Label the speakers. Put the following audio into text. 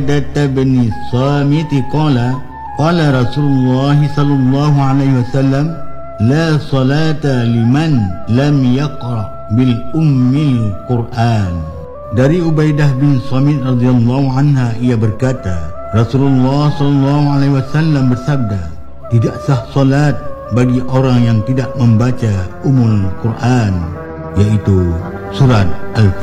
Speaker 1: bin Samit qala Rasulullah sallallahu alaihi wasallam la salata liman lam yaqra bil ummil Quran. Dari Ubaidah bin Samit radhiyallahu anha, ia berkata, Rasulullah sallallahu alaihi wasallam bersabda, tidak sah salat bagi orang yang tidak membaca Ummul Quran, yaitu surat Al-Fatihah.